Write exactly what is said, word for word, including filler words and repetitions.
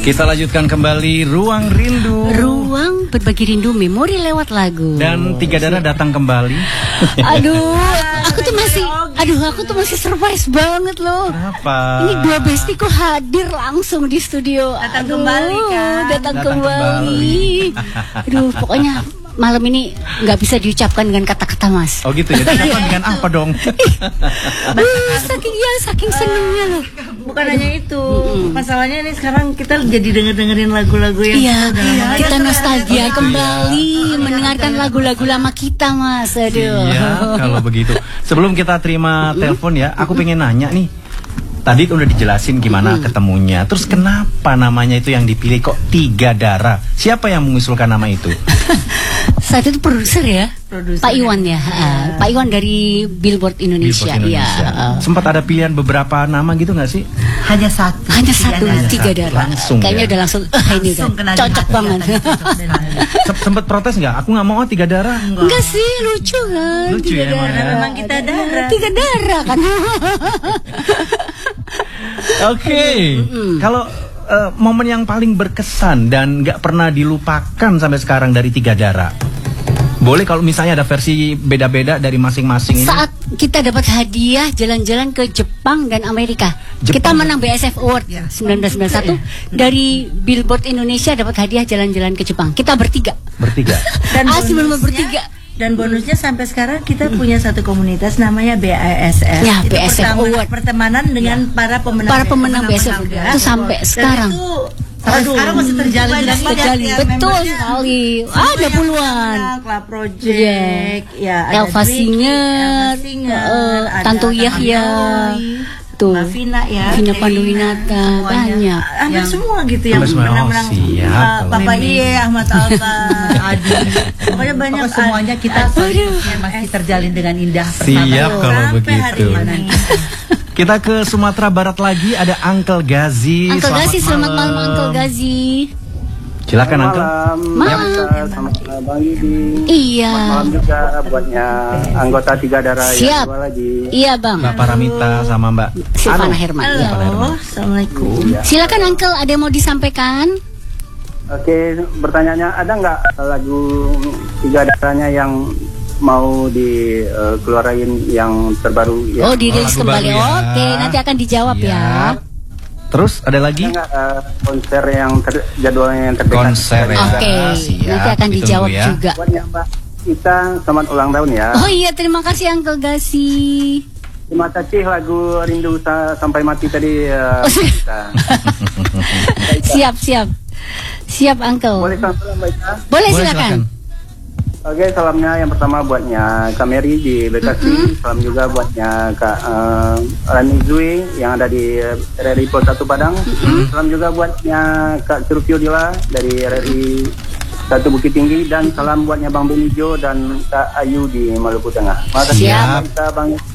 Kita lanjutkan kembali Ruang Rindu. Ruang berbagi rindu memori lewat lagu. Dan Tiga Darah datang kembali. Aduh, aku tuh masih, aduh aku tuh masih surprise banget loh. Kenapa? Ini dua bestiku hadir langsung di studio. Datang Aduh, kembali kan? Datang, Datang kembali. kembali. Aduh, pokoknya malam ini nggak bisa diucapkan dengan kata-kata, Mas. Oh gitu ya. Diucapkan dengan apa dong? Uh, saking ya, saking senengnya loh. Bukan hanya itu, masalahnya ini sekarang kita jadi denger-dengerin lagu-lagu yang Iya, udah lama kita aja nostalgia ya. kembali mendengarkan lagu-lagu lama kita, Mas. Aduh. Iya, kalau begitu. Sebelum kita terima telepon ya, aku pengen nanya nih. Tadi udah dijelasin gimana ketemunya. Terus kenapa namanya itu yang dipilih kok Tiga Darah? Siapa yang mengusulkan nama itu? Saat itu produser ya, Produser. Pak Iwan ya, uh, Pak Iwan dari Billboard Indonesia. Billboard Indonesia. Ya, uh, Sempat ada pilihan beberapa nama gitu nggak sih? hanya satu. hanya satu, Darah. Tiga Darah. Langsung Kayaknya ya? udah langsung, ah ini udah Langsung kena di cocok hati, banget. katanya cocok dan lain. Sem- Sempet protes nggak? Aku nggak mau oh, Tiga Darah. Enggak sih, lucu kan? Lucu Tiga ya, emang Darah. ya? Memang kita darah. Tiga Darah kan. Oke, kalau uh, momen yang paling berkesan dan nggak pernah dilupakan sampai sekarang dari Tiga Darah, boleh kalau misalnya ada versi beda-beda dari masing-masing ini? Saat kita dapat hadiah jalan-jalan ke Jepang dan Amerika, Jepang. kita menang B S F Award seribu sembilan ratus sembilan puluh satu dari Billboard Indonesia, dapat hadiah jalan-jalan ke Jepang. Kita bertiga. Bertiga. Dan Asli benar bonusnya- bertiga. Dan bonusnya sampai sekarang kita punya satu komunitas namanya B A S F. Ya, Itu B A S F pertama- Award. pertemanan dengan para pemenang Para pemenang B S F pemenang itu sampai Dan sekarang. itu sampai Aduh, sekarang masih terjalin banyak dan banget terjalin. ya, Betul membernya. sekali. Semua Ada yang puluhan. menang, Club Project, Yeah. ya ada Elva Tricky, Singer, Elva Singer, eh, ada Tanto Tante Yahya, Dewi, tuh, Mbak Vina ya, Vina Dewi, Panduwinata, semuanya. banyak. Hampir Yang- semua gitu yang Hampir semua. Oh, menang-menang. siap, Uh, kalau Papa ini. Iye, Ahmad Alfa, Adi. Pokoknya banyak. Pokoknya semuanya kita Aduh. masih terjalin dengan indah Siap kalau Sampai hari begitu. ini. Kita ke Sumatera Barat lagi, ada Uncle Gazi. Uncle Gazi, selamat malam Uncle Gazi. Silakan Uncle. Malam, Malam. Yap, sama Bang Yudi. Iya. Malam juga buatnya anggota Tiga Darah Siap. yang dua lagi. Iya bang. Bapak Ramita sama Mbak Silvana Anu. Herman. Halo, Ya. Assalamualaikum. Silakan Uncle, ada yang mau disampaikan? Oke, pertanyaannya ada nggak lagu Tiga Darahnya yang mau dikeluarin yang terbaru? Ya? Oh, dirilis lagu kembali. baru ya. Oke, nanti akan dijawab ya. Siap. Terus ada lagi? Ada nggak eh, konser yang ter, jadwalnya yang terdekat? Konser ya. Oke, Siap, nanti akan ditunggu dijawab ya. juga. Buatnya Mbak Ita, selamat ulang tahun ya. Oh iya, terima kasih Uncle Gazi. Terima kasih lagu Rindu Sa- Sampai Mati tadi. eh, Oh, siap. kita. Siap, siap. Siap Uncle. Boleh salam Mbak Ita? Boleh, Boleh, silakan. Oke, salamnya yang pertama buatnya Kak Mary di Bekasi, salam juga buatnya Kak uh, Rani Zui yang ada di R R I Pos satu Padang, salam juga buatnya Kak Surupio Dila dari R R I satu Bukit Tinggi, dan salam buatnya Bang Benijo dan Kak Ayu di Maluku Tengah. Makasih Siap. kita Bang.